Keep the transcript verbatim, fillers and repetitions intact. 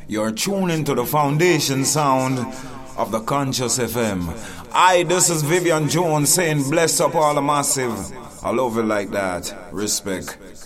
You're tuned into the foundation sound of the Conscious F M. I, this is Vivian Jones saying bless up all the massive. I love it like that. Respect.